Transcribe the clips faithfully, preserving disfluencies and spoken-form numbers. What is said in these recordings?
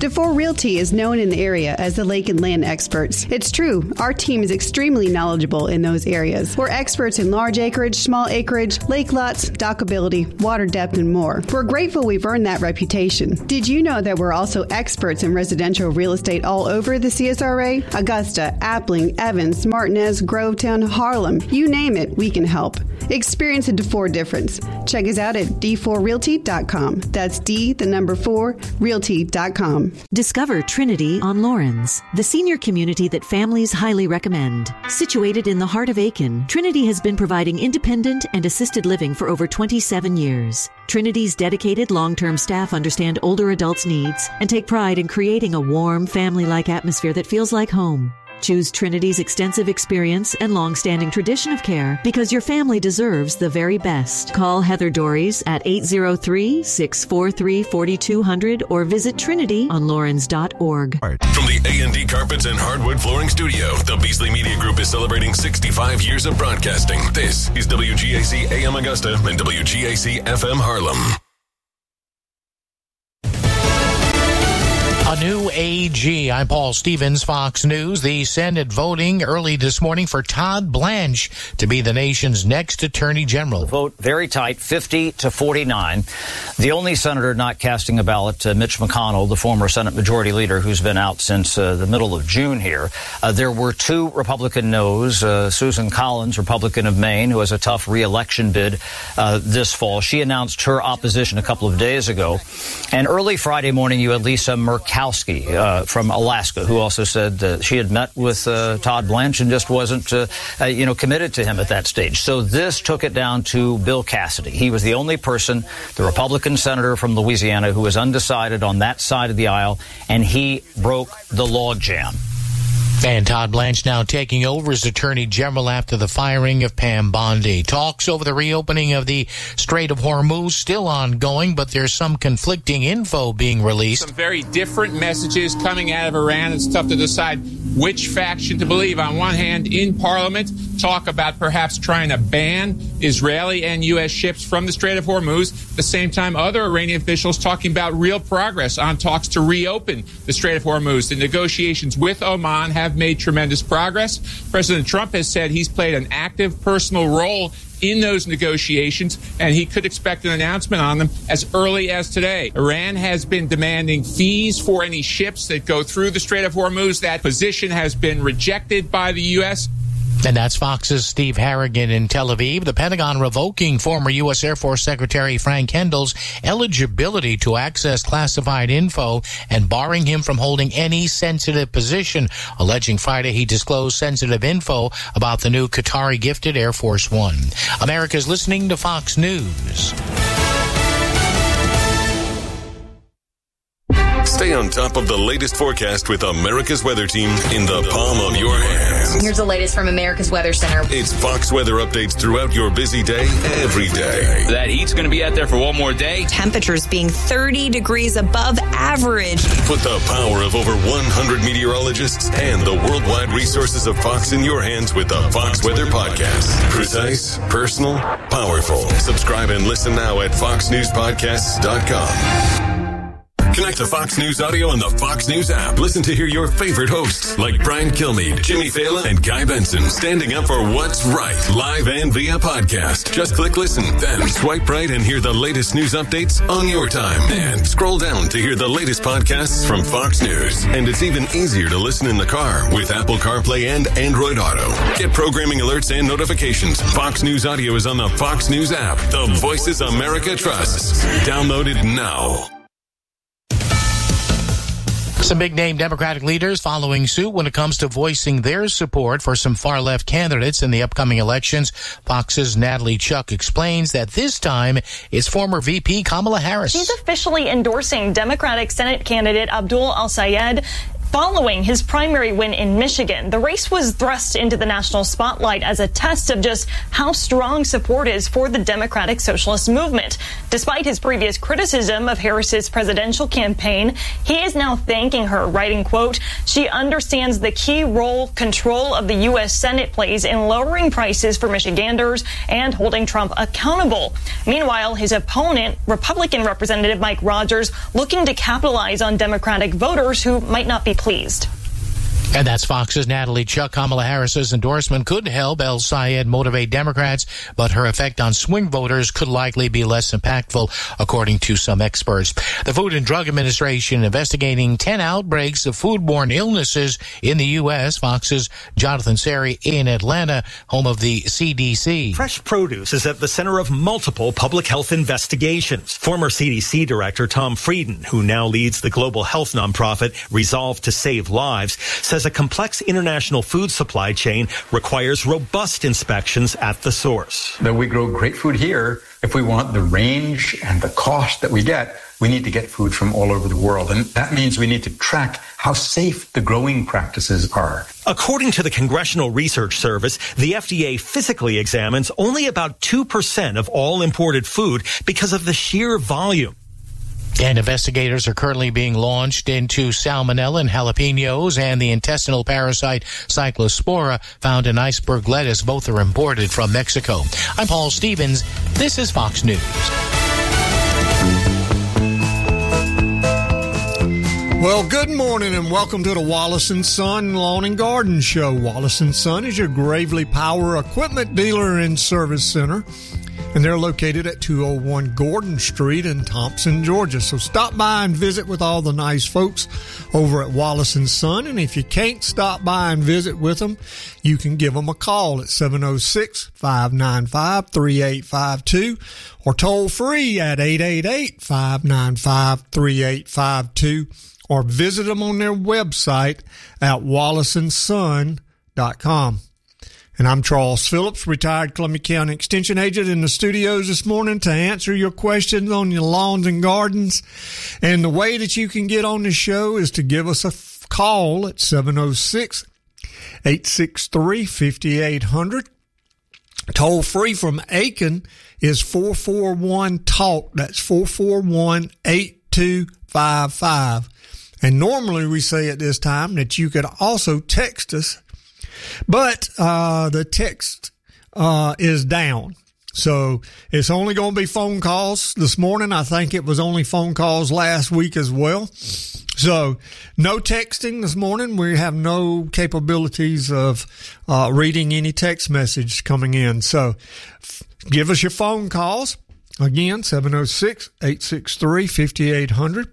DeFore Realty is known in the area as the lake and land experts. It's true, our team is extremely knowledgeable in those areas. We're experts in large acreage, small acreage, lake lots, dockability, water depth, and more. We're grateful we've earned that reputation. Did you know that we're also experts in residential real estate all over the C S R A? Augusta, Appling, Evans, Martinez, Grovetown, Harlem. You name it, we can help. Experience a DeFore difference. Check us out at d four realty dot com. That's D, the number four, realty dot com. Discover Trinity on Lawrence, the senior community that families highly recommend. Situated in the heart of Aiken, Trinity has been providing independent and assisted living for over twenty-seven years. Trinity's dedicated long-term staff understand older adults' needs and take pride in creating a warm, family-like atmosphere that feels like home. Choose Trinity's extensive experience and long-standing tradition of care because your family deserves the very best. Call Heather Dories at eight zero three, six four three, four two zero zero or visit trinity on lawrence dot org. From the A and D Carpets and Hardwood Flooring Studio, the Beasley Media Group is celebrating sixty-five years of broadcasting. This is W G A C A M Augusta and W G A C F M Harlem. A new A G. I'm Paul Stevens, Fox News. The Senate voting early this morning for Todd Blanche to be the nation's next Attorney General. The vote very tight, fifty to forty-nine. The only senator not casting a ballot, uh, Mitch McConnell, the former Senate Majority Leader who's been out since uh, the middle of June here. Uh, there were two Republican no's. Uh, Susan Collins, Republican of Maine, who has a tough re-election bid uh, this fall. She announced her opposition a couple of days ago. And early Friday morning, you had Lisa Murkowski Uh, from Alaska, who also said that she had met with uh, Todd Blanche and just wasn't, uh, uh, you know, committed to him at that stage. So this took it down to Bill Cassidy. He was the only person, the Republican senator from Louisiana, who was undecided on that side of the aisle, and he broke the logjam. And Todd Blanche now taking over as Attorney General after the firing of Pam Bondi. Talks over the reopening of the Strait of Hormuz still ongoing, but there's some conflicting info being released. Some very different messages coming out of Iran. It's tough to decide which faction to believe. On one hand, in Parliament, talk about perhaps trying to ban Israeli and U S ships from the Strait of Hormuz. At the same time, other Iranian officials talking about real progress on talks to reopen the Strait of Hormuz. The negotiations with Oman have made tremendous progress. President Trump has said he's played an active personal role in those negotiations, and he could expect an announcement on them as early as today. Iran has been demanding fees for any ships that go through the Strait of Hormuz. That position has been rejected by the U S And that's Fox's Steve Harrigan in Tel Aviv. The Pentagon revoking former U S Air Force Secretary Frank Kendall's eligibility to access classified info and barring him from holding any sensitive position, alleging Friday he disclosed sensitive info about the new Qatari-gifted Air Force One. America's listening to Fox News. Stay on top of the latest forecast with America's Weather Team in the palm of your hands. Here's the latest from America's Weather Center. It's Fox weather updates throughout your busy day, every day. That heat's going to be out there for one more day. Temperatures being thirty degrees above average. Put the power of over one hundred meteorologists and the worldwide resources of Fox in your hands with the Fox Weather Podcast. Precise, personal, powerful. Subscribe and listen now at fox news podcasts dot com. Connect to Fox News Audio on the Fox News app. Listen to hear your favorite hosts like Brian Kilmeade, Jimmy Fallon, and Guy Benson standing up for what's right, live and via podcast. Just click listen, then swipe right and hear the latest news updates on your time. And scroll down to hear the latest podcasts from Fox News. And it's even easier to listen in the car with Apple CarPlay and Android Auto. Get programming alerts and notifications. Fox News Audio is on the Fox News app. The voices America trusts. Download it now. Some big-name Democratic leaders following suit when it comes to voicing their support for some far-left candidates in the upcoming elections. Fox's Natalie Chuck explains that this time it's former V P Kamala Harris. She's officially endorsing Democratic Senate candidate Abdul El-Sayed Following his primary win in Michigan, the race was thrust into the national spotlight as a test of just how strong support is for the Democratic Socialist movement. Despite his previous criticism of Harris's presidential campaign, he is now thanking her, writing, quote, "She understands the key role control of the U S Senate plays in lowering prices for Michiganders and holding Trump accountable." Meanwhile, his opponent, Republican Representative Mike Rogers, looking to capitalize on Democratic voters who might not be pleased. And that's Fox's Natalie Chuck. Kamala Harris's endorsement could help El Sayed motivate Democrats, but her effect on swing voters could likely be less impactful, according to some experts. The Food and Drug Administration investigating ten outbreaks of foodborne illnesses in the U S. Fox's Jonathan Seri in Atlanta, home of the C D C. Fresh produce is at the center of multiple public health investigations. Former C D C Director Tom Frieden, who now leads the global health nonprofit Resolve to Save Lives, says a complex international food supply chain requires robust inspections at the source. Though we grow great food here, if we want the range and the cost that we get, we need to get food from all over the world. And that means we need to track how safe the growing practices are. According to the Congressional Research Service, the F D A physically examines only about two percent of all imported food because of the sheer volume. And investigators are currently being launched into salmonella in jalapenos and the intestinal parasite cyclospora found in iceberg lettuce. Both are imported from Mexico. I'm Paul Stevens. This is Fox News. Well, good morning and welcome to the Wallace and Son Lawn and Garden Show. Wallace and Son is your Gravely Power equipment dealer and service center, and they're located at two oh one Gordon Street in Thompson, Georgia. So stop by and visit with all the nice folks over at Wallace and Son. And if you can't stop by and visit with them, you can give them a call at seven oh six, five nine five, three eight five two or toll free at eight eight eight, five nine five, three eight five two, or visit them on their website at wallace and son dot com. And I'm Charles Phillips, retired Columbia County Extension Agent, in the studios this morning to answer your questions on your lawns and gardens. And the way that you can get on the show is to give us a f- call at seven oh six, eight six three, five eight zero zero. Toll free from Aiken is four four one, talk. That's four four one, eight two five five. And normally we say at this time that you could also text us, but uh the text uh is down. So it's only going to be phone calls this morning. I think it was only phone calls last week as well. So no texting this morning. We have no capabilities of uh reading any text message coming in. So f- give us your phone calls. Again, seven oh six, eight six three, five eight zero zero.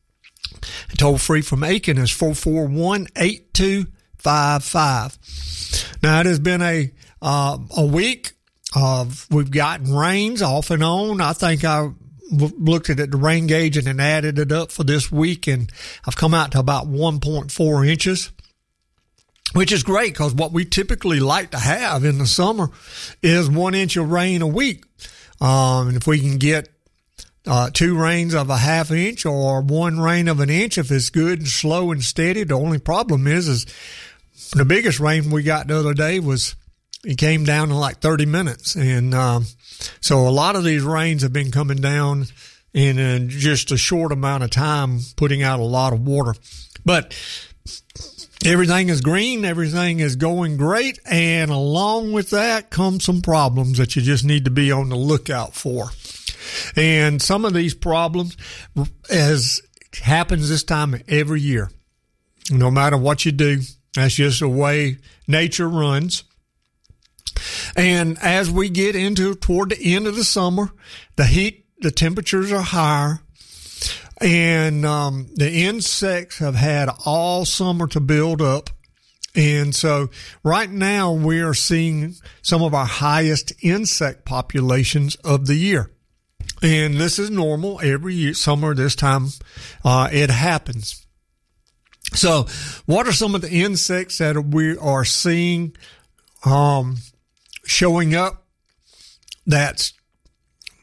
Toll free from Aiken is four four one, eight two five five. Now, it has been a uh, a week of, we've gotten rains off and on. I think I w- looked at it, the rain gauge, and then added it up for this week, and I've come out to about one point four inches, which is great because what we typically like to have in the summer is one inch of rain a week. Um, and if we can get Uh, two rains of a half inch or one rain of an inch, if it's good and slow and steady. The only problem is, is the biggest rain we got the other day was, it came down in like thirty minutes. And, um, so a lot of these rains have been coming down in uh, just a short amount of time, putting out a lot of water. But everything is green. Everything is going great. And along with that comes some problems that you just need to be on the lookout for. And some of these problems, as happens this time every year, no matter what you do, that's just the way nature runs. And as we get into toward the end of the summer, the heat, the temperatures are higher, and um, the insects have had all summer to build up. And so right now we are seeing some of our highest insect populations of the year. And this is normal every year, summer this time, uh, it happens. So what are some of the insects that we are seeing, um, showing up that's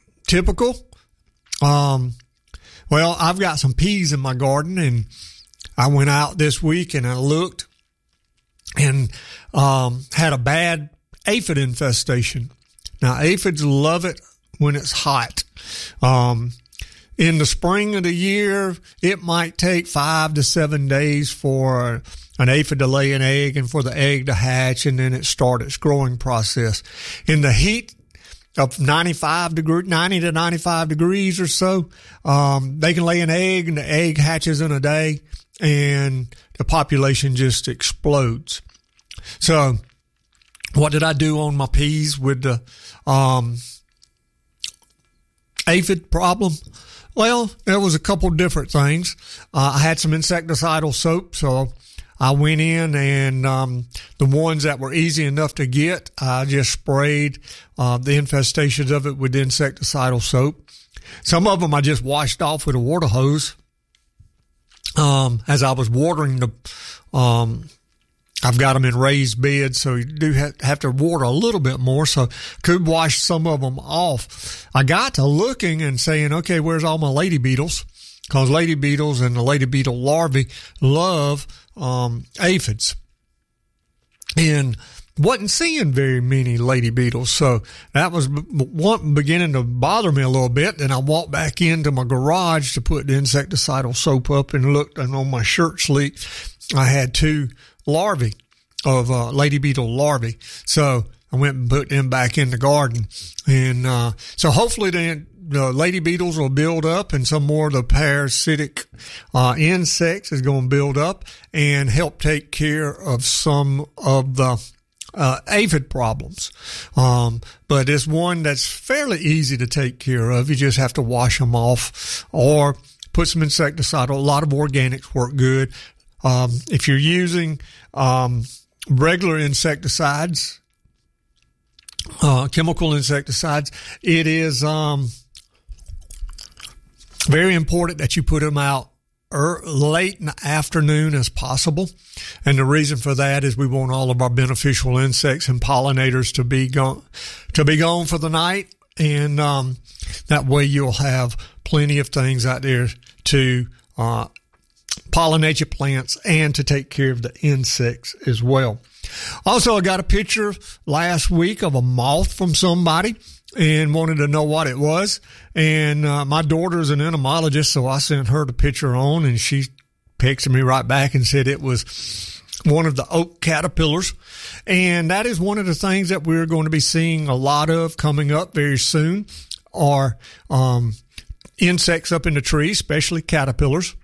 typical? Um, well, I've got some peas in my garden, and I went out this week and I looked and um, had a bad aphid infestation. Now, aphids love it when it's hot. Um, in the spring of the year, it might take five to seven days for an aphid to lay an egg and for the egg to hatch, and then it starts its growing process. In the heat of ninety-five degree, ninety to ninety-five degrees or so, um, they can lay an egg and the egg hatches in a day and the population just explodes. So what did I do on my peas with the, um, aphid problem? Well, there was a couple different things. Uh, I had some insecticidal soap, so I went in and um, the ones that were easy enough to get, I just sprayed uh, the infestations of it with insecticidal soap. Some of them I just washed off with a water hose. Um, as I was watering the, um, I've got them in raised beds, so you do have to water a little bit more, so could wash some of them off. I got to looking and saying, okay, where's all my lady beetles? Because lady beetles and the lady beetle larvae love um, aphids. And wasn't seeing very many lady beetles, so that was one beginning to bother me a little bit. Then I walked back into my garage to put the insecticidal soap up and looked, and on my shirt sleeve, I had two larvae of uh, lady beetle larvae. So I went and put them back in the garden. And uh, so hopefully then the lady beetles will build up and some more of the parasitic uh, insects is going to build up and help take care of some of the uh, aphid problems. Um, but it's one that's fairly easy to take care of. You just have to wash them off or put some insecticide. A lot of organics work good. Um, if you're using um, regular insecticides, uh, chemical insecticides, it is um, very important that you put them out er, late in the afternoon as possible. And the reason for that is we want all of our beneficial insects and pollinators to be gone, to be gone for the night. And um, that way you'll have plenty of things out there to uh pollinate your plants and to take care of the insects as well. Also, I got a picture last week of a moth from somebody and wanted to know what it was. And uh, my daughter is an entomologist, so I sent her the picture on, and she texted me right back and said it was one of the oak caterpillars. And that is one of the things that we're going to be seeing a lot of coming up very soon are um, insects up in the trees, especially caterpillars.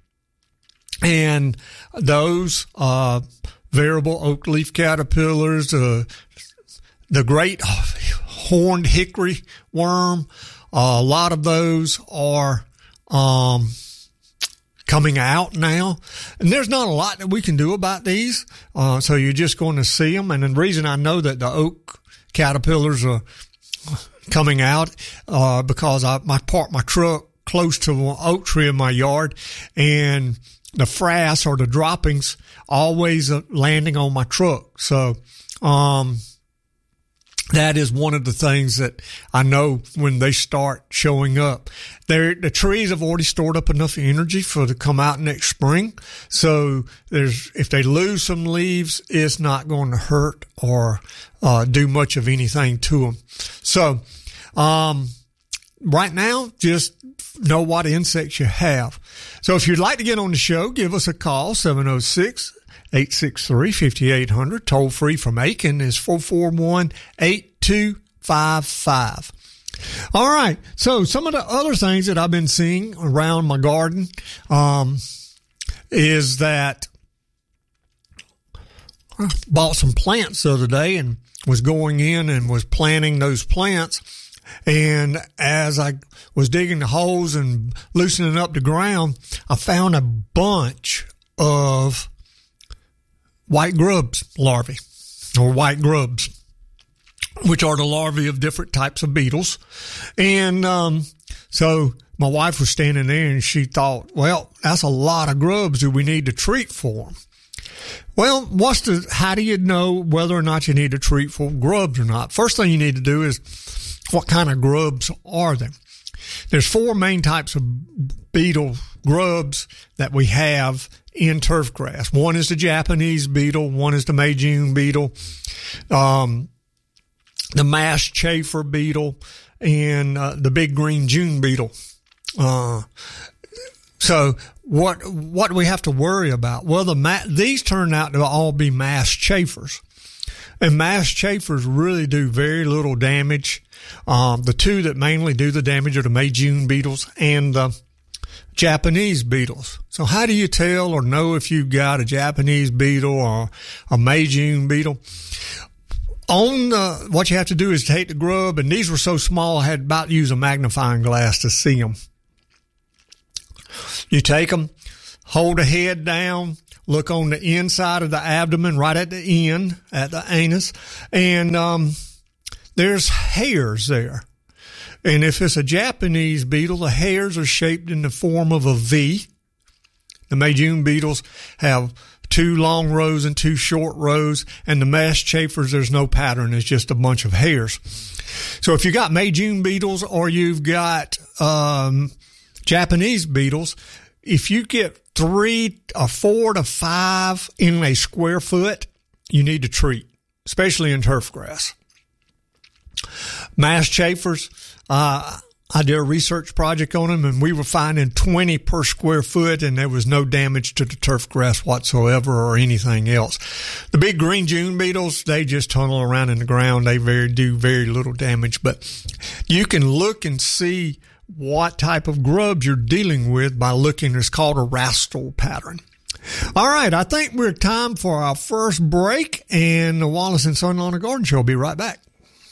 And those uh, variable oak leaf caterpillars, uh, the great horned hickory worm, uh, a lot of those are um, coming out now. And there's not a lot that we can do about these, uh, so you're just going to see them. And the reason I know that the oak caterpillars are coming out uh, because I, I parked my truck close to an oak tree in my yard, and the frass or the droppings always landing on my truck. So, um, that is one of the things that I know when they start showing up. They're, the trees have already stored up enough energy for to come out next spring. So there's, if they lose some leaves, it's not going to hurt or, uh, do much of anything to them. So, um, right now, just know what insects you have. So if you'd like to get on the show, give us a call, seven oh six, eight six three, five eight zero zero. Toll free from Aiken is four four one, eight two five five. All right. So some of the other things that I've been seeing around my garden, um, is that I bought some plants the other day and was going in and was planting those plants. And as I was digging the holes and loosening up the ground, I found a bunch of white grubs larvae, or white grubs, which are the larvae of different types of beetles. And um so my wife was standing there and she thought, well, that's a lot of grubs. Do we need to treat for them? Well, what's the, how do you know whether or not you need to treat for grubs or not? First thing you need to do is, what kind of grubs are they? There's four main types of beetle grubs that we have in turf grass. One is the Japanese beetle. One is the May-June beetle, um, the mass chafer beetle, and uh, the big green June beetle. Uh, so what what do we have to worry about? Well, the ma- these turn out to all be mass chafers. And mass chafers really do very little damage. Um, the two that mainly do the damage are the May-June beetles and the Japanese beetles. So how do you tell or know if you've got a Japanese beetle or a May-June beetle? On the, what you have to do is take the grub, and these were so small I had about to use a magnifying glass to see them. You take them, hold the head down, look on the inside of the abdomen, right at the end, at the anus, and um, there's hairs there. And if it's a Japanese beetle, the hairs are shaped in the form of a V. The May-June beetles have two long rows and two short rows, and the mass chafers, there's no pattern. It's just a bunch of hairs. So if you got May-June beetles or you've got um, Japanese beetles, if you get three or four to five in a square foot, you need to treat, especially in turf grass. Mass chafers, uh, I did a research project on them, and we were finding twenty per square foot, and there was no damage to the turf grass whatsoever or anything else. The big green June beetles, they just tunnel around in the ground. They very do very little damage, but you can look and see what type of grubs you're dealing with by looking. It's called a rastal pattern. All right, I think we're time for our first break, and the Wallace and Son Lawn and Garden Show will be right back.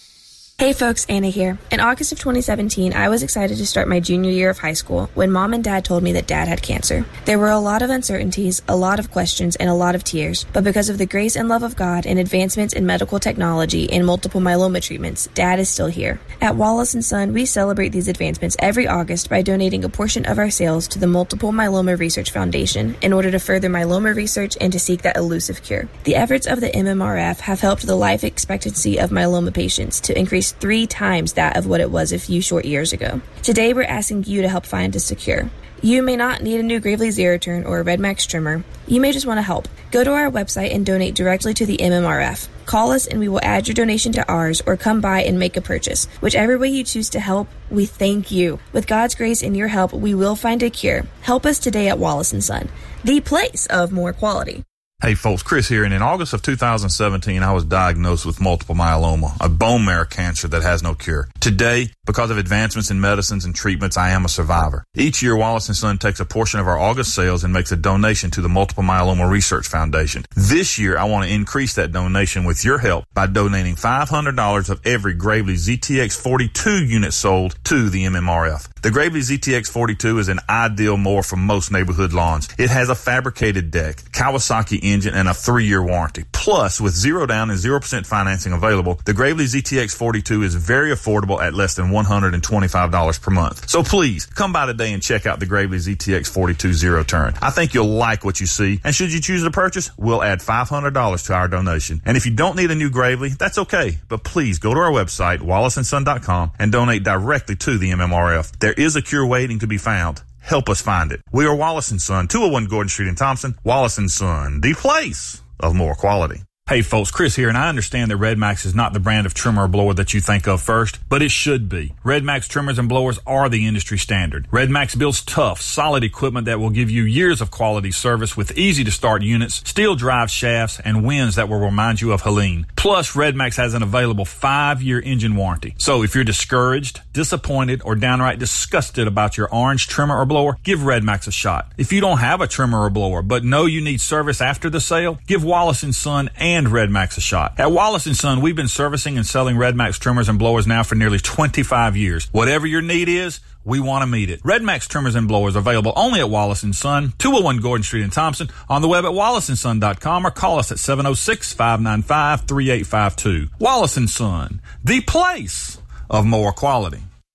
Hey folks, Anna here. In August of twenty seventeen, I was excited to start my junior year of high school when Mom and Dad told me that Dad had cancer. There were a lot of uncertainties, a lot of questions, and a lot of tears, but because of the grace and love of God and advancements in medical technology and multiple myeloma treatments, Dad is still here. At Wallace and Son, we celebrate these advancements every August by donating a portion of our sales to the Multiple Myeloma Research Foundation in order to further myeloma research and to seek that elusive cure. The efforts of the M M R F have helped the life expectancy of myeloma patients to increase three times that of what it was a few short years ago. Today, we're asking you to help find us a cure. You may not need a new Gravely Zeraturn or a Red Max trimmer. You may just want to help. Go to our website and donate directly to the M M R F. Call us and we will add your donation to ours, or come by and make a purchase. Whichever way you choose to help, we thank you. With God's grace and your help, we will find a cure. Help us today at Wallace and Son, the place of more quality. Hey folks, Chris here, and in August of two thousand seventeen, I was diagnosed with multiple myeloma, a bone marrow cancer that has no cure. Today, because of advancements in medicines and treatments, I am a survivor. Each year, Wallace and Son takes a portion of our August sales and makes a donation to the Multiple Myeloma Research Foundation. This year, I want to increase that donation with your help by donating five hundred dollars of every Gravely Z T X forty-two unit sold to the M M R F. The Gravely Z T X forty-two is an ideal mower for most neighborhood lawns. It has a fabricated deck, Kawasaki engine, and a three-year warranty. Plus, with zero down and zero percent financing available, the Gravely Z T X forty-two is very affordable at less than one hundred twenty-five dollars per month. So please, come by today and check out the Gravely Z T X forty-two Zero Turn. I think you'll like what you see, and should you choose to purchase, we'll add five hundred dollars to our donation. And if you don't need a new Gravely, that's okay, but please go to our website, wallace and son dot com, and donate directly to the M M R F. There is a cure waiting to be found. Help us find it. We are Wallace and Son, two oh one Gordon Street in Thompson. Wallace and Son, the place of more quality. Hey folks, Chris here, and I understand that Red Max is not the brand of trimmer or blower that you think of first, but it should be. Red Max trimmers and blowers are the industry standard. Red Max builds tough, solid equipment that will give you years of quality service with easy-to-start units, steel drive shafts, and winds that will remind you of Helene. Plus, Red Max has an available five-year engine warranty. So if you're discouraged, disappointed, or downright disgusted about your orange trimmer or blower, give Red Max a shot. If you don't have a trimmer or blower, but know you need service after the sale, give Wallace and Son and and Red Max a shot. At Wallace and Son, we've been servicing and selling Red Max trimmers and blowers now for nearly twenty-five years. Whatever your need is, we want to meet it. Red Max trimmers and blowers available only at Wallace and Son, two oh one Gordon Street in Thompson, on the web at wallace and son dot com, or call us at seven oh six, five nine five, three eight five two. Wallace and Son, the place of more quality.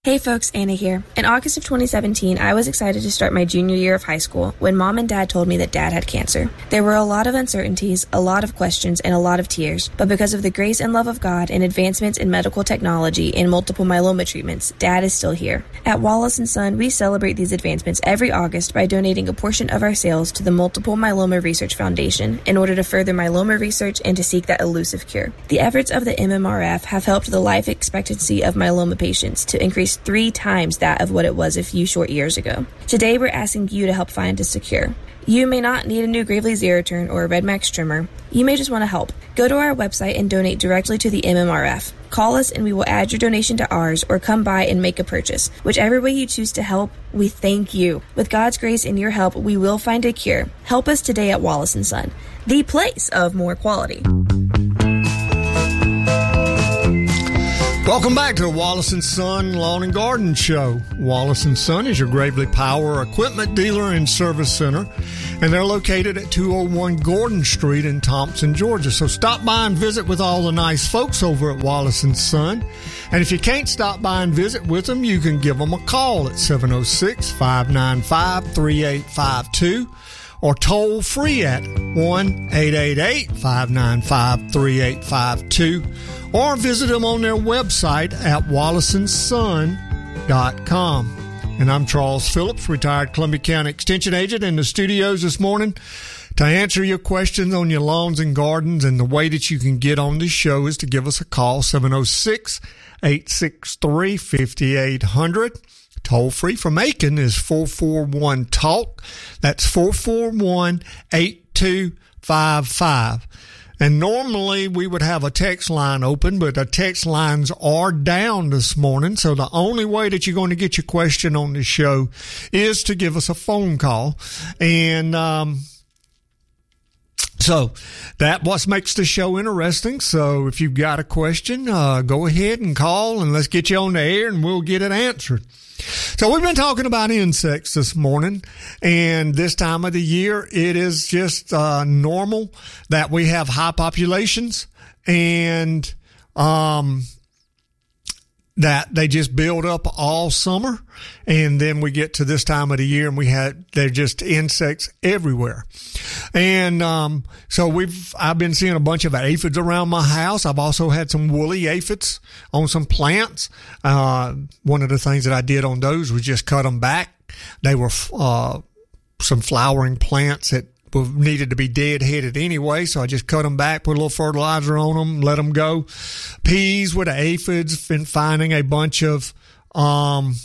Hey folks, Anna here. In August of twenty seventeen, I was excited to start my junior year of high school when mom and dad told me that dad had cancer. There were a lot of uncertainties, a lot of questions, and a lot of tears, but because of the grace and love of God and advancements in medical technology and multiple myeloma treatments, dad is still here. At Wallace and Son, we celebrate these advancements every August by donating a portion of our sales to the Multiple Myeloma Research Foundation in order to further myeloma research and to seek that elusive cure. The efforts of the M M R F have helped the life expectancy of myeloma patients to increase three times that of what it was a few short years ago. Today, we're asking you to help find us a cure. You may not need a new Gravely Zeraturn or a Redmax trimmer. You may just want to help. Go to our website and donate directly to the M M R F. Call us and we will add your donation to ours, or come by and make a purchase. Whichever way you choose to help, we thank you. With God's grace and your help, we will find a cure. Help us today at Wallace and Son, the place of more quality. Welcome back to the Wallace and Son Lawn and Garden Show. Wallace and Son is your Gravely Power equipment dealer and service center, and they're located at two oh one Gordon Street in Thompson, Georgia. So stop by and visit with all the nice folks over at Wallace and Son. And if you can't stop by and visit with them, you can give them a call at seven oh six, five nine five, three eight five two. Or toll free at one eight eight eight, five nine five, three eight five two, or visit them on their website at wallace and son dot com. And I'm Charles Phillips, retired Columbia County Extension Agent, in the studios this morning to answer your questions on your lawns and gardens. And the way that you can get on this show is to give us a call, seven oh six, eight six three, five eight zero zero. Toll free from Aiken is four four one, talk. That's four four one, eight two five five. And normally we would have a text line open, but the text lines are down this morning. So the only way that you're going to get your question on the show is to give us a phone call. And, um, So that what makes the show interesting. So if you've got a question, uh, go ahead and call and let's get you on the air and we'll get it answered. So we've been talking about insects this morning, and this time of the year, it is just uh, normal that we have high populations and um, that they just build up all summer, and then we get to this time of the year and we had they're just insects everywhere. And um so we've I've been seeing a bunch of aphids around my house. I've also had some woolly aphids on some plants. Uh one of the things that I did on those was just cut them back. They were uh some flowering plants that needed to be dead-headed anyway, so I just cut them back, put a little fertilizer on them, let them go. Peas with the aphids, been finding a bunch of um,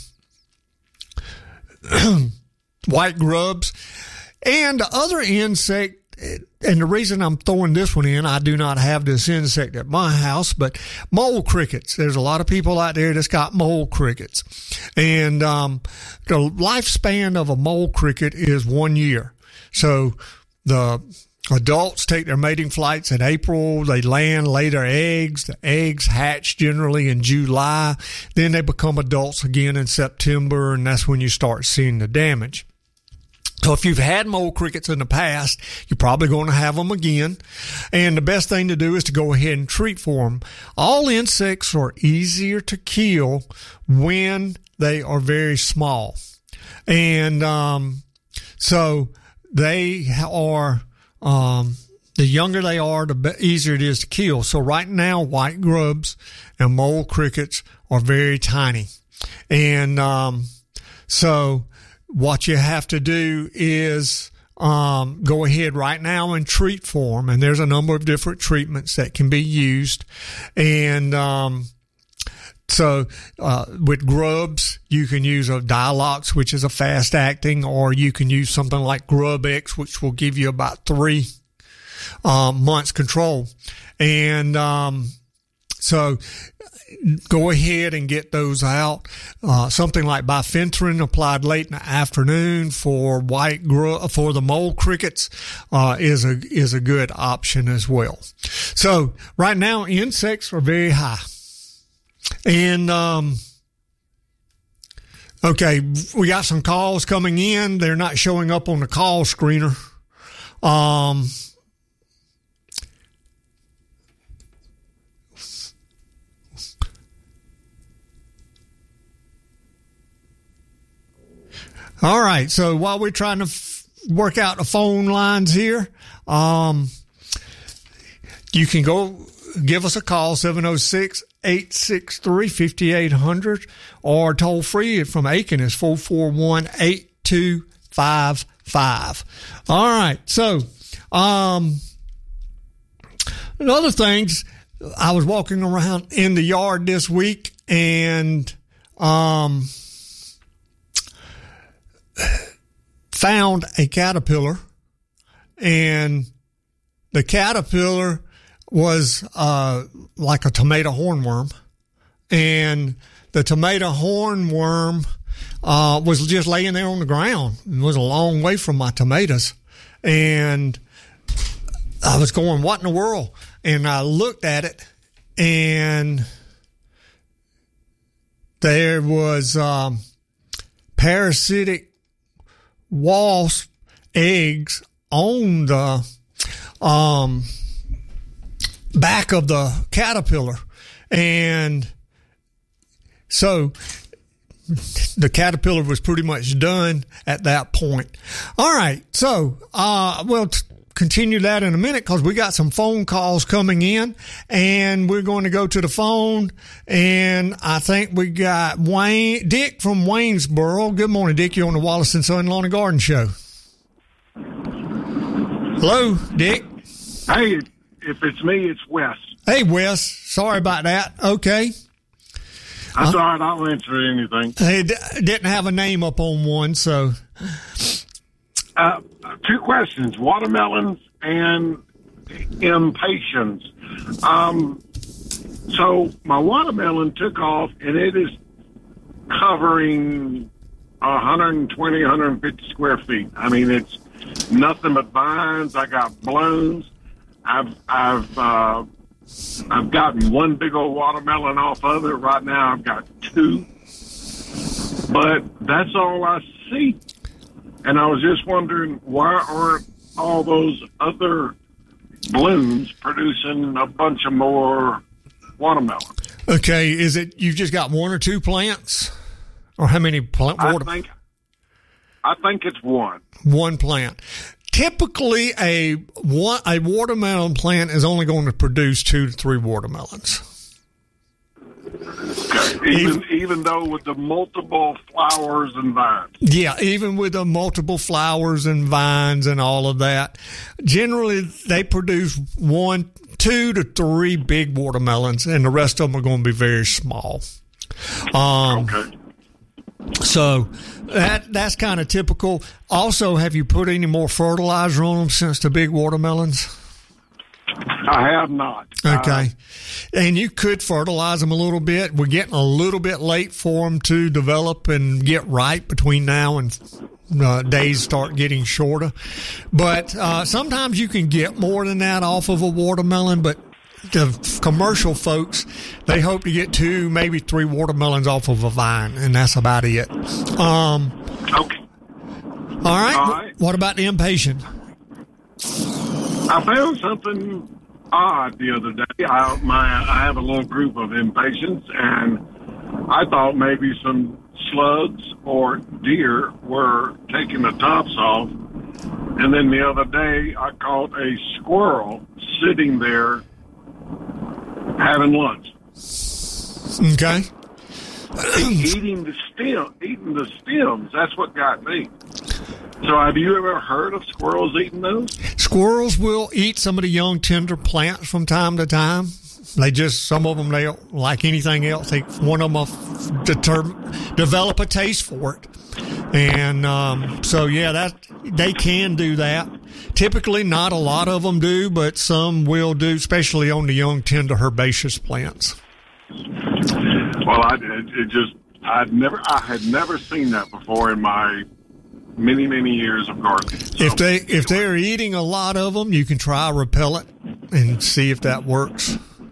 white grubs. And the other insect, and the reason I'm throwing this one in, I do not have this insect at my house, but mole crickets. There's a lot of people out there that's got mole crickets. And um, the lifespan of a mole cricket is one year. So the adults take their mating flights in April. They land, lay their eggs. The eggs hatch generally in July. Then they become adults again in September, and that's when you start seeing the damage. So if you've had mole crickets in the past, you're probably going to have them again. And the best thing to do is to go ahead and treat for them. All insects are easier to kill when they are very small. And um, so they are, um, the younger they are, the easier it is to kill. So right now, white grubs and mole crickets are very tiny. And um, so what you have to do is um, go ahead right now and treat for them. And there's a number of different treatments that can be used. And um So, uh, with grubs, you can use a Dialox, which is a fast acting, or you can use something like GrubX, which will give you about three, um, months control. And, um, so go ahead and get those out. Uh, something like bifenthrin applied late in the afternoon for white grub, for the mole crickets, uh, is a, is a good option as well. So right now, insects are very high. And, um, okay, we got some calls coming in. They're not showing up on the call screener. Um, All right. So while we're trying to f- work out the phone lines here, um, you can go give us a call, seven oh six, eight six three, five eight zero zero, or toll free from Aiken is four four one, eight two five five. All right. So, um, other things, I was walking around in the yard this week and, um, found a caterpillar, and the caterpillar was uh like a tomato hornworm, and the tomato hornworm uh was just laying there on the ground. It was a long way from my tomatoes, and I was going, what in the world? And I looked at it, and there was um parasitic wasp eggs on the um back of the caterpillar. And so the caterpillar was pretty much done at that point. All right. So, uh, we'll t- continue that in a minute because we got some phone calls coming in, and we're going to go to the phone. And I think we got Wayne, Dick from Waynesboro. Good morning, Dick. You're on the Wallace and Son Lawn and Garden Show. Hello, Dick. Hey, if it's me, it's Wes. Hey, Wes. Sorry about that. Okay. That's uh, all right. I'll answer anything. Hey, d- didn't have a name up on one, so. Uh, two questions: watermelons and impatiens. Um, so my watermelon took off, and it is covering one twenty, one fifty square feet. I mean, it's nothing but vines. I got blooms. I've I've uh, I've gotten one big old watermelon off of it. Right now, I've got two, but that's all I see. And I was just wondering, why aren't all those other blooms producing a bunch of more watermelon? Okay, is it you've just got one or two plants, or how many plant? I think I think it's one. One plant. Typically, a one, a watermelon plant is only going to produce two to three watermelons. Okay. Even even though with the multiple flowers and vines. Yeah, even with the multiple flowers and vines and all of that, generally they produce one, two to three big watermelons, and the rest of them are going to be very small. Um, okay. So that that's kind of typical. Also, have you put any more fertilizer on them since the big watermelons? I have not. Okay. Uh, and you could fertilize them a little bit. We're getting a little bit late for them to develop and get ripe between now and uh, days start getting shorter. But uh, sometimes you can get more than that off of a watermelon, but the commercial folks, they hope to get two, maybe three watermelons off of a vine, and that's about it. Um, okay. All right. All right. What about the impatient? I found something odd the other day. I, my, I have a little group of impatiens, and I thought maybe some slugs or deer were taking the tops off. And then the other day, I caught a squirrel sitting there having lunch. Okay. eating the stem, eating the stems. That's what got me. So have you ever heard of squirrels eating those? Squirrels will eat some of the young tender plants from time to time. They just, some of them, they like anything else. They, one of them will deter, develop a taste for it. And um, so, yeah, that they can do that. Typically, not a lot of them do, but some will do, especially on the young tender herbaceous plants. Well, I it, it just I'd never I had never seen that before in my many many years of gardening. So, if they if they're eating a lot of them, you can try repellent and see if that works.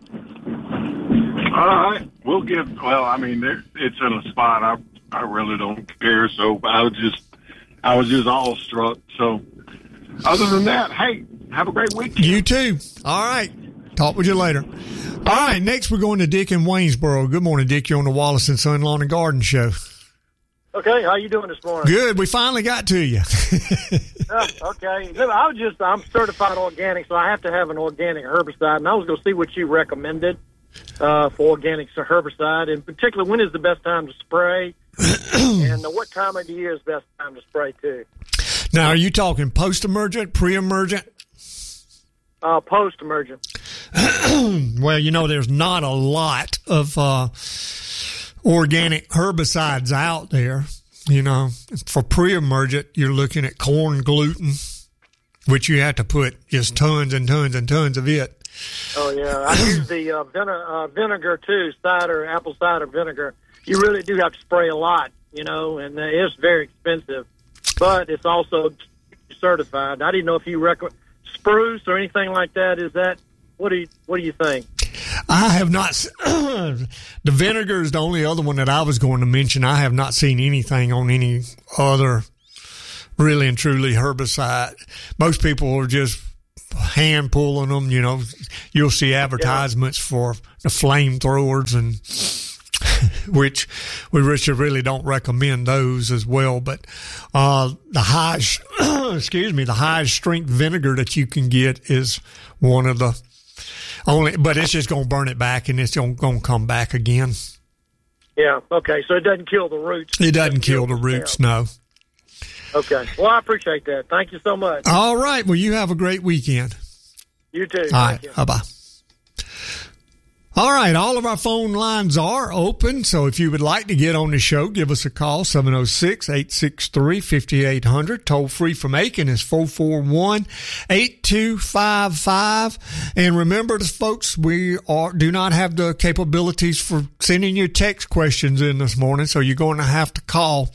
All right, we'll give. Well, I mean, it's in a spot I I really don't care. So I was just I was just awestruck. So other than that, hey, have a great week. You too. All right. Talk with you later. All right, next we're going to Dick in Waynesboro. Good morning, Dick. You're on the Wallace and Son Lawn and Garden Show. Okay, how you doing this morning? Good. We finally got to you. uh, okay. Look, I was just, I'm certified organic, so I have to have an organic herbicide, and I was going to see what you recommended uh, for organic herbicide. In particular, when is the best time to spray, and uh, what time of the year is the best time to spray, too? Now, are you talking post-emergent, pre-emergent? Uh, post-emergent. Well, you know, there's not a lot of uh, organic herbicides out there. You know, for pre-emergent, you're looking at corn gluten, which you have to put just tons and tons and tons of it. Oh, yeah. I use the uh, vine- uh, vinegar, too, cider, apple cider vinegar. You really do have to spray a lot, you know, and uh, it's very expensive. But it's also certified. I didn't know if you recommend spruce or anything like that. Is that, what do you, what do you think? I have not, the vinegar is the only other one that I was going to mention. I have not seen anything on any other really and truly herbicide. Most people are just hand pulling them, you know. You'll see advertisements yeah. for the flamethrowers, and which we really don't recommend those as well. But uh, the high, excuse me, the highest strength vinegar that you can get is one of the only, but it's just going to burn it back, and it's going to come back again. Yeah, okay, so it doesn't kill the roots. It doesn't kill the roots, no. Okay, well, I appreciate that. Thank you so much. All right, well, you have a great weekend. You too. All right, bye-bye. All right, all of our phone lines are open, so if you would like to get on the show, give us a call, seven oh six, eight six three, five eight zero zero. Toll free from Aiken is four four one, eight two five five. And remember, folks, we are do not have the capabilities for sending your text questions in this morning, so you're going to have to call.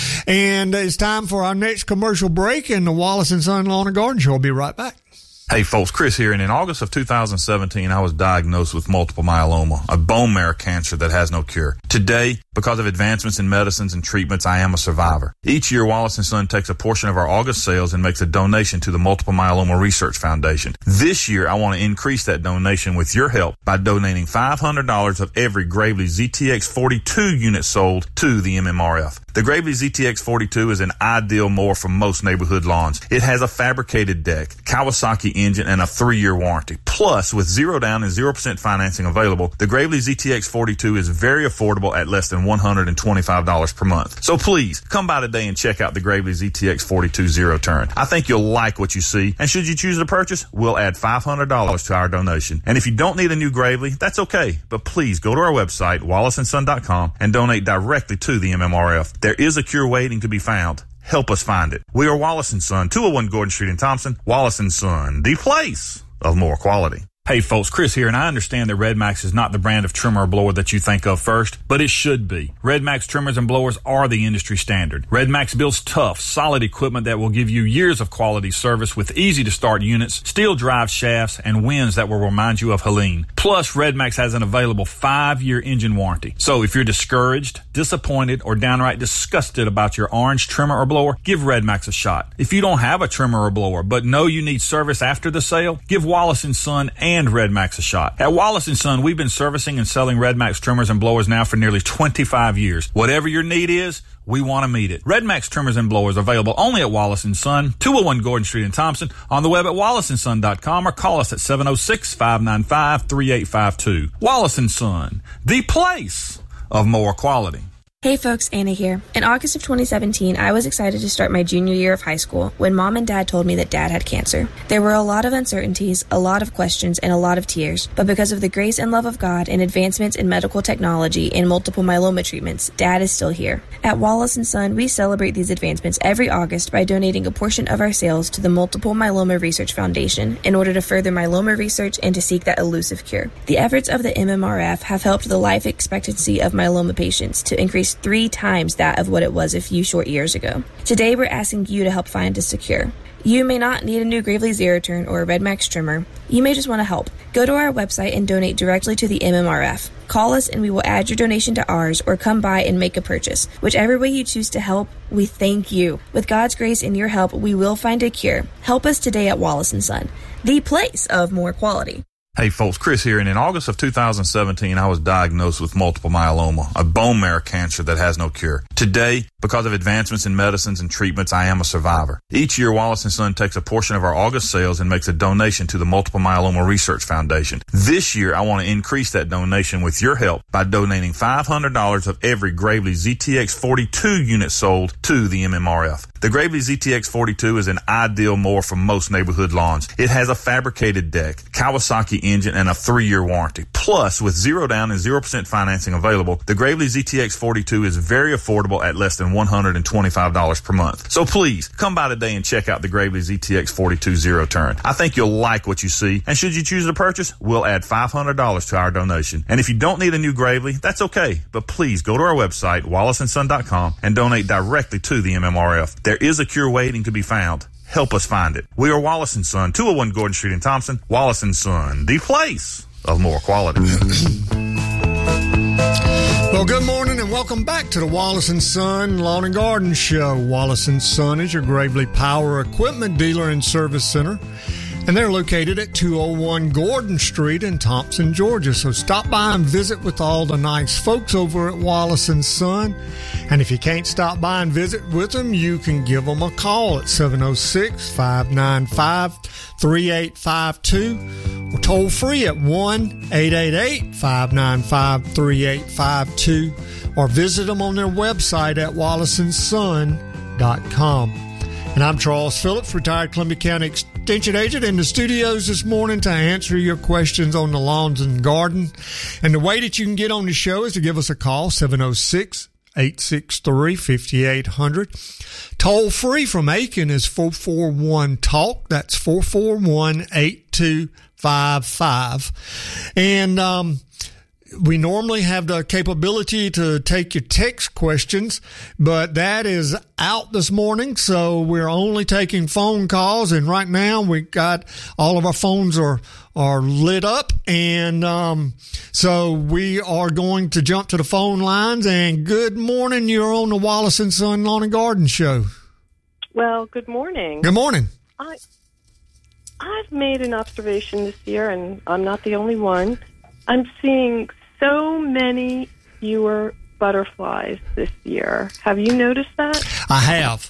And it's time for our next commercial break, and the Wallace and Son Lawn and Garden Show will be right back. Hey folks, Chris here, and in August of two thousand seventeen, I was diagnosed with multiple myeloma, a bone marrow cancer that has no cure. Today, because of advancements in medicines and treatments, I am a survivor. Each year, Wallace and Son takes a portion of our August sales and makes a donation to the Multiple Myeloma Research Foundation. This year, I want to increase that donation with your help by donating five hundred dollars of every Gravely Z T X forty-two unit sold to the M M R F. The Gravely Z T X forty-two is an ideal mower for most neighborhood lawns. It has a fabricated deck, Kawasaki engine, and a three-year warranty. Plus, with zero down and zero percent financing available, the Gravely Z T X forty-two is very affordable at less than one hundred twenty-five dollars per month. So please, come by today and check out the Gravely Z T X forty-two Zero Turn. I think you'll like what you see, and should you choose to purchase, we'll add five hundred dollars to our donation. And if you don't need a new Gravely, that's okay, but please go to our website, wallace and son dot com, and donate directly to the M M R F. There is a cure waiting to be found. Help us find it. We are Wallace and Son, two oh one Gordon Street in Thompson. Wallace and Son, the place of more quality. Hey folks, Chris here, and I understand that Red Max is not the brand of trimmer or blower that you think of first, but it should be. Red Max trimmers and blowers are the industry standard. Red Max builds tough, solid equipment that will give you years of quality service with easy-to-start units, steel drive shafts, and winds that will remind you of Helene. Plus, Red Max has an available five-year engine warranty. So if you're discouraged, disappointed, or downright disgusted about your orange trimmer or blower, give Red Max a shot. If you don't have a trimmer or blower, but know you need service after the sale, give Wallace and Son and and Red Max a shot. At Wallace and Son, we've been servicing and selling Red Max trimmers and blowers now for nearly twenty-five years. Whatever your need is, we want to meet it. Red Max trimmers and blowers available only at Wallace and Son, two oh one Gordon Street in Thompson, on the web at wallace and son dot com, or call us at seven oh six, five nine five, three eight five two. Wallace and Son, the place of more quality. Hey folks, Anna here. In August of twenty seventeen, I was excited to start my junior year of high school when Mom and Dad told me that Dad had cancer. There were a lot of uncertainties, a lot of questions, and a lot of tears, but because of the grace and love of God and advancements in medical technology and multiple myeloma treatments, Dad is still here. At Wallace and Son, we celebrate these advancements every August by donating a portion of our sales to the Multiple Myeloma Research Foundation in order to further myeloma research and to seek that elusive cure. The efforts of the M M R F have helped the life expectancy of myeloma patients to increase three times that of what it was a few short years ago. Today, we're asking you to help find us a cure. You may not need a new Gravely Zero Turn or a Red Max trimmer. You may just want to help. Go to our website and donate directly to the M M R F. Call us and we will add your donation to ours, or come by and make a purchase. Whichever way you choose to help, we thank you. With God's grace and your help, we will find a cure. Help us today at Wallace and Son, the place of more quality. Hey folks, Chris here, and in August of two thousand seventeen, I was diagnosed with multiple myeloma, a bone marrow cancer that has no cure. Today, because of advancements in medicines and treatments, I am a survivor. Each year, Wallace and Son takes a portion of our August sales and makes a donation to the Multiple Myeloma Research Foundation. This year, I want to increase that donation with your help by donating five hundred dollars of every Gravely Z T X forty-two unit sold to the M M R F. The Gravely Z T X forty-two is an ideal mower for most neighborhood lawns. It has a fabricated deck, Kawasaki engine, and a three-year warranty. Plus, with zero down and zero percent financing available, the Gravely Z T X forty-two is very affordable at less than one hundred twenty-five dollars per month. So please, come by today and check out the Gravely Z T X forty-two Zero Turn. I think you'll like what you see, and should you choose to purchase, we'll add five hundred dollars to our donation. And if you don't need a new Gravely, that's okay, but please go to our website, wallace and son dot com, and donate directly to the M M R F. There is a cure waiting to be found. Help us find it. We are Wallace and Son, two oh one Gordon Street in Thompson. Wallace and Son, the place of more quality. Well, good morning and welcome back to the Wallace and Son Lawn and Garden Show. Wallace and Son is your Gravely Power Equipment dealer and service center, and they're located at two oh one Gordon Street in Thompson, Georgia. So stop by and visit with all the nice folks over at Wallace and Son. And if you can't stop by and visit with them, you can give them a call at seven oh six, five nine five, three eight five two or toll free at one eight eight eight, five nine five, three eight five two or visit them on their website at wallace and son dot com. And I'm Charles Phillips, retired Columbia County Extension Agent, in the studios this morning to answer your questions on the lawns and garden. And the way that you can get on the show is to give us a call, seven oh six, eight six three, five eight zero zero. Toll free from Aiken is four four one, talk. That's four four one, eight two five five. And um, we normally have the capability to take your text questions, but that is out this morning, so we're only taking phone calls. And right now we got all of our phones are are lit up, and um, so we are going to jump to the phone lines. And good morning, you're on the Wallace and Son Lawn and Garden Show. Well, good morning. Good morning. I I've made an observation this year, and I'm not the only one. I'm seeing so many fewer butterflies this year. Have you noticed that? I have.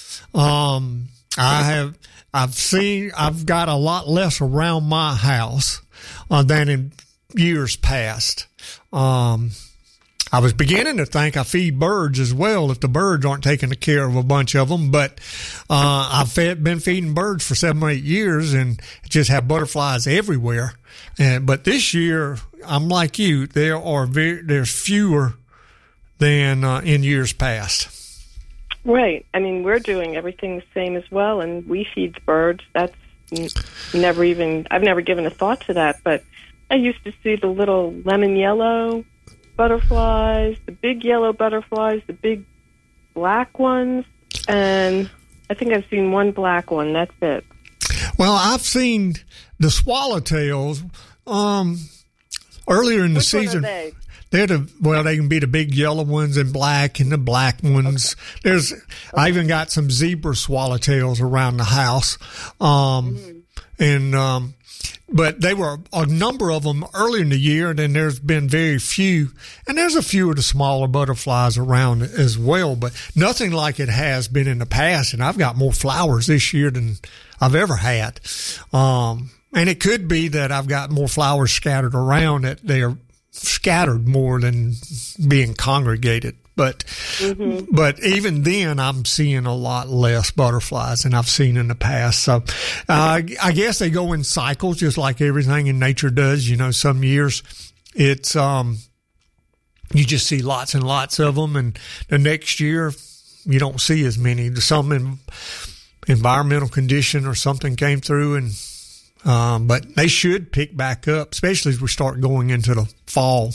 Um, I have. I've seen. I've got a lot less around my house uh, than in years past. Um, I was beginning to think I feed birds as well if the birds aren't taking care of a bunch of them. But uh, I've fed, been feeding birds for seven or eight years and just have butterflies everywhere. And, but this year, I'm like you. There are very, there's fewer than uh, in years past. Right. I mean, we're doing everything the same as well, and we feed the birds. That's never even, I've never given a thought to that, but I used to see the little lemon yellow butterflies, the big yellow butterflies, the big black ones, and I think I've seen one black one. That's it. Well, I've seen the swallowtails um, earlier in the Which season. One are they? They're the, well, they can be the big yellow ones and black and the black ones. Okay. There's, okay. I even got some zebra swallowtails around the house. Um, mm-hmm. and, um, but they were a number of them earlier in the year, and then there's been very few. And there's a few of the smaller butterflies around as well, but nothing like it has been in the past. And I've got more flowers this year than I've ever had. Um, and it could be that I've got more flowers scattered around, that they are scattered more than being congregated. But mm-hmm. but even then, I'm seeing a lot less butterflies than I've seen in the past. So uh, I guess they go in cycles, just like everything in nature does. You know, some years it's um, you just see lots and lots of them, and the next year you don't see as many. Some in, environmental condition or something came through, and um, but they should pick back up, especially as we start going into the fall.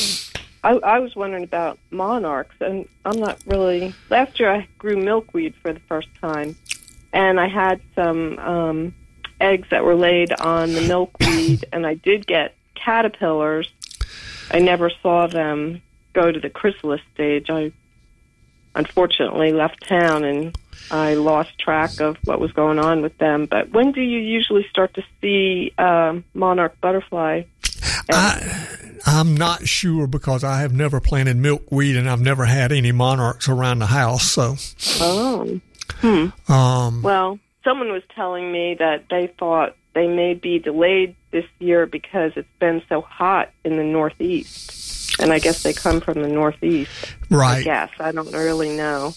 I, I was wondering about monarchs, and I'm not really... Last year I grew milkweed for the first time, and I had some um, eggs that were laid on the milkweed, and I did get caterpillars. I never saw them go to the chrysalis stage. I unfortunately left town, and I lost track of what was going on with them. But when do you usually start to see um, monarch butterfly? I, I'm not sure because I have never planted milkweed and I've never had any monarchs around the house. So, oh, hmm. Um, well, someone was telling me that they thought they may be delayed this year because it's been so hot in the Northeast, and I guess they come from the Northeast. Right. I guess I don't really know.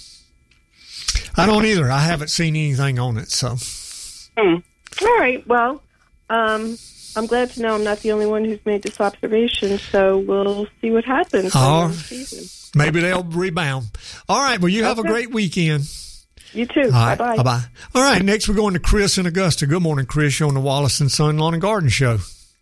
I don't either. I haven't seen anything on it. So, hmm. All right. Well, um. I'm glad to know I'm not the only one who's made this observation, so we'll see what happens oh, in the season. Maybe they'll rebound. All right, well, you have okay. a great weekend. You too. All right, bye-bye. Bye-bye. All right, next we're going to Chris in Augusta. Good morning, Chris. You're on the Wallace and Son Lawn and Garden Show.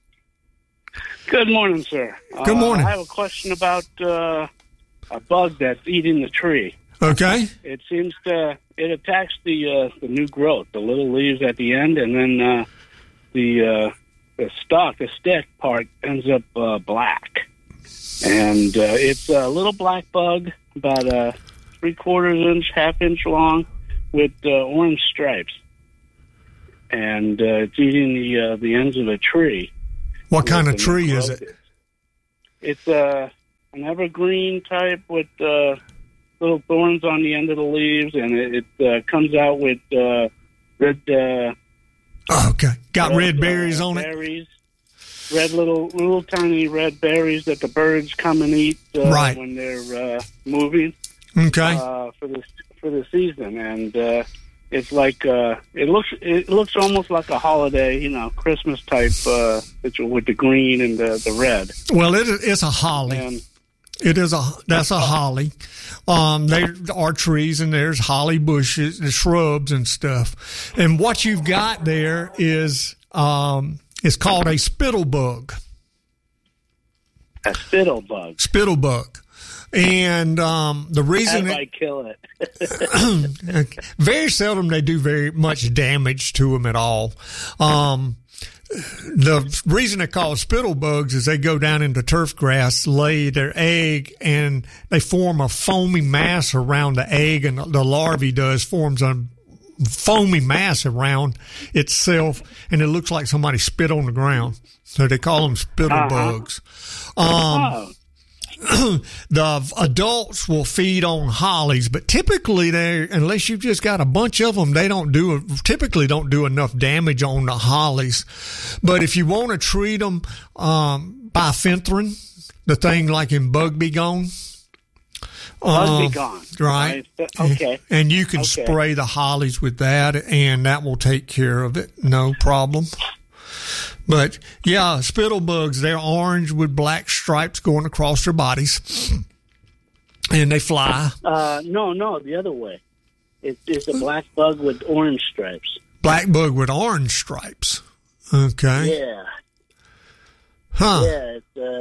Good morning, sir. Good morning. Uh, I have a question about uh, a bug that's eating the tree. Okay. It seems to, it attacks the uh, the new growth, the little leaves at the end, and then uh, the... Uh, The stalk, the stick part ends up uh, black. And uh, it's a little black bug, about a three-quarters inch, half-inch long, with uh, orange stripes. And uh, it's eating the uh, the ends of a tree. What kind of tree is it? It's uh, an evergreen type with uh, little thorns on the end of the leaves, and it, it uh, comes out with uh, red... Uh, Oh, okay. Got red, red berries uh, on berries, it? Red little, little tiny red berries that the birds come and eat uh, right. when they're uh, moving. Okay. Uh, for the for the season, and uh, it's like uh, it looks it looks almost like a holiday, you know, Christmas type uh, with the green and the, the red. Well, it it's a holly. And, It is a that's a holly. Um, there are trees and there's holly bushes and shrubs and stuff. And what you've got there is um, it's called a spittlebug. A spittlebug. Spittlebug. And um, the reason how do it, I kill it? very seldom they do very much damage to them at all. Um, The reason they're called spittlebugs is they go down into turf grass, lay their egg, and they form a foamy mass around the egg, and the larvae does forms a foamy mass around itself, and it looks like somebody spit on the ground. So they call them spittlebugs. Uh-huh. Um, oh. The adults will feed on hollies, but typically they, unless you've just got a bunch of them, they don't do, typically don't do enough damage on the hollies. But if you want to treat them, um, bifenthrin, the thing like in Bug Be Gone. Bug um, Be Gone. Right. Okay. And you can okay. spray the hollies with that, and that will take care of it. No problem. But, yeah, spittlebugs, they're orange with black stripes going across their bodies, and they fly. Uh, no, no, the other way. It, it's a black bug with orange stripes. Black bug with orange stripes. Okay. Yeah. Huh. Yeah, it's, uh,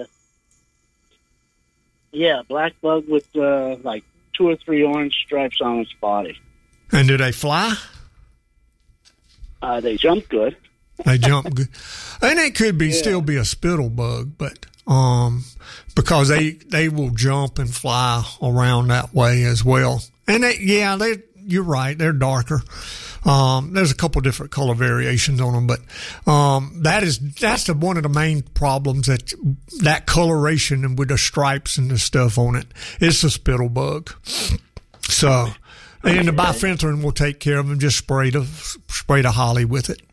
yeah, black bug with, uh, like, two or three orange stripes on its body. And do they fly? Uh, they jump good. They jump good. And it could be yeah. still be a spittlebug, but um, because they they will jump and fly around that way as well. And they, yeah, they you're right, they're darker. Um, there's a couple different color variations on them, but um, that is that's the one of the main problems that that coloration and with the stripes and the stuff on it. It's a spittlebug. So, and the bifenthrin will take care of them. Just spray the spray the holly with it.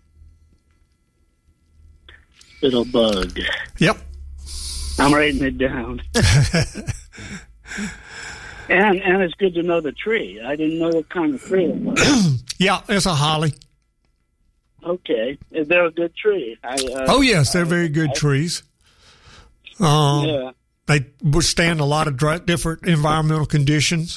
Little bug. Yep. I'm writing it down. and and it's good to know the tree. I didn't know what kind of tree it was. Yeah, it's a holly. Okay. Is there a good tree? I, uh, oh, yes, they're very good I, trees. Um, yeah. They withstand a lot of dry, different environmental conditions.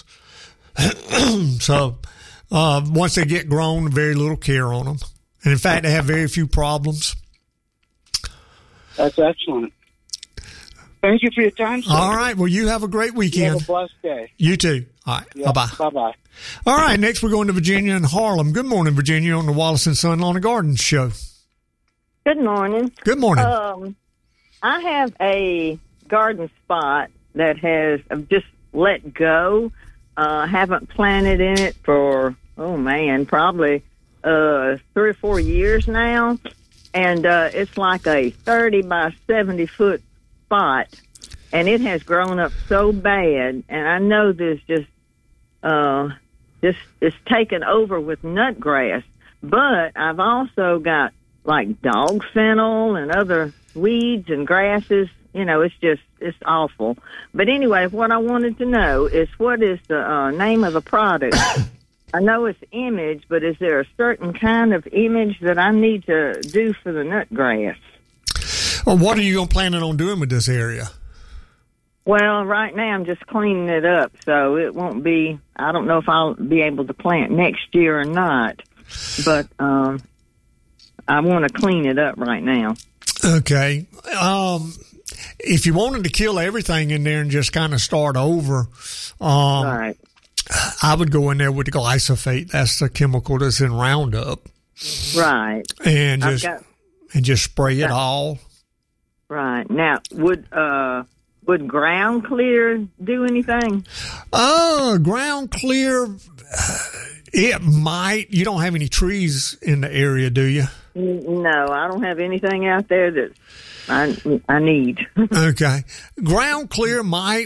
So uh, once they get grown, very little care on them. And, in fact, they have very few problems. That's excellent. Thank you for your time, sir. All right. Well, you have a great weekend. You have a blessed day. You too. All right. Yep. Bye-bye. Bye-bye. All right. Next, we're going to Virginia and Harlem. Good morning, Virginia, on the Wallace and Son Lawn and Garden Show. Good morning. Good morning. Um, I have a garden spot that has just let go uh, haven't planted in it for, oh, man, probably uh, three or four years now. And uh, it's like a thirty by seventy foot spot. And it has grown up so bad. And I know there's just, uh, just it's taken over with nutgrass. But I've also got like dog fennel and other weeds and grasses. You know, it's just, it's awful. But anyway, what I wanted to know is what is the uh, name of the product? I know it's Image, but is there a certain kind of image that I need to do for the nutgrass? Well, what are you planning on doing with this area? Well, right now I'm just cleaning it up, so it won't be, I don't know if I'll be able to plant next year or not, but um, I want to clean it up right now. Okay. Um, if you wanted to kill everything in there and just kind of start over, um, right. I would go in there with the glyphosate. That's the chemical that's in Roundup. Right. And just got, and just spray it got, all. Right. Now, would uh, would ground clear do anything? Uh, ground clear, it might. You don't have any trees in the area, do you? No, I don't have anything out there that I I need. Okay. Ground clear might